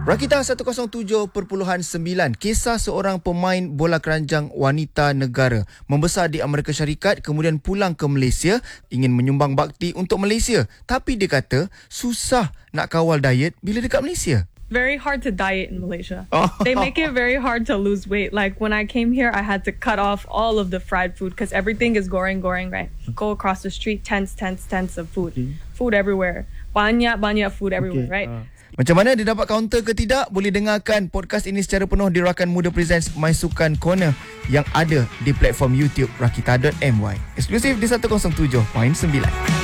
Rakita 107.9, kisah seorang pemain bola keranjang wanita negara membesar di Amerika Syarikat, kemudian pulang ke Malaysia, ingin menyumbang bakti untuk Malaysia. Tapi dia kata susah nak kawal diet bila dekat Malaysia. Very hard to diet in Malaysia. They make it very hard to lose weight. Like when I came here, I had to cut off all of the fried food because everything is goreng, right? Go across the street, tents of food. Food everywhere. Banyak food everywhere, right? Macam mana dia dapat counter ke tidak? Boleh dengarkan podcast ini secara penuh di Rakan Muda Presents My Sukan Corner yang ada di platform YouTube Rakita.my. Eksklusif di 107.9.